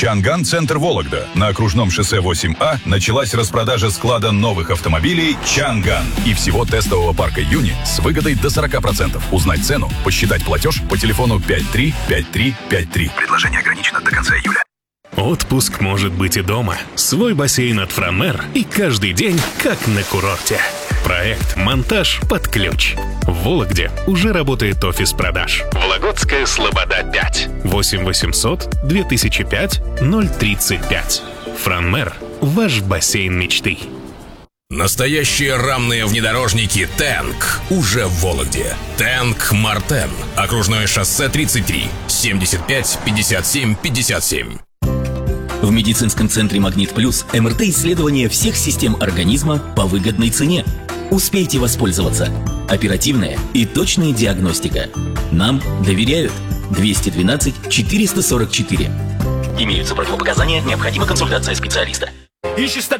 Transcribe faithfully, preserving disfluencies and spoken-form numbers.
Чанган, центр Вологда. На окружном шоссе восемь А началась распродажа склада новых автомобилей Чанган и всего тестового парка Юни с выгодой до сорок процентов. Узнать цену, посчитать платеж по телефону пять три пять три пять три. Предложение ограничено до конца июля. Отпуск может быть и дома. Свой бассейн от Франмер и каждый день как на курорте. Проект «Монтаж под ключ». В Вологде уже работает офис продаж. Вологодская Слобода пять. восемь восемьсот две тысячи пять ноль тридцать пять. Франмер – ваш бассейн мечты. Настоящие рамные внедорожники «Тэнк» уже в Вологде. «Тэнк Мартен». Окружное шоссе тридцать три. семьдесят пять пятьдесят семь пятьдесят семь. В медицинском центре «Магнит Плюс» эм эр тэ-исследование всех систем организма по выгодной цене. Успейте воспользоваться. Оперативная и точная диагностика. Нам доверяют. двести двенадцать четыреста сорок четыре. Имеются противопоказания, необходима консультация специалиста. Ищешь